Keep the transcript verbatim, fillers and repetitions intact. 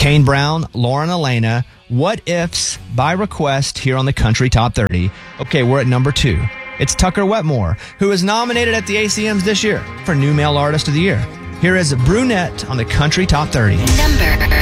Kane Brown, Lauren Elena, What Ifs by request here on the Country Top thirty. Okay, we're at number two. It's Tucker Wetmore, who is nominated at the A C Ms this year for New Male Artist of the Year. Here is Brunette on the Country Top thirty. Number